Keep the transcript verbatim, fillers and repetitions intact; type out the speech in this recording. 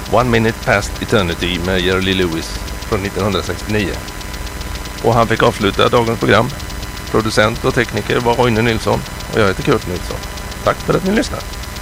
One Minute Past Eternity med Jerry Lee Lewis från nittonhundrasextionio. Och han fick avsluta dagens program. Producent och tekniker var Roine Nilsson och jag heter Kurt Nilsson. Tack för att ni lyssnar.